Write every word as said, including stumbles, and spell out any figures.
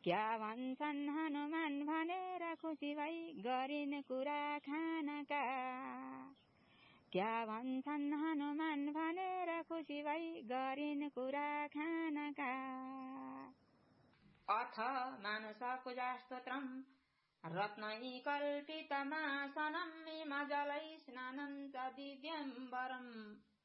क्या भन्छन् हनुमान भनेर खुसी भई गरिन् कुरा खानका क्या भन्छन् हनुमान भनेर खुसी भई गरिन् कुरा खानका अथ मानुषपूजा स्तोत्रम् रत्नै कल्पितमासनम् इमजलै स्नानं च दिव्यम्बरम्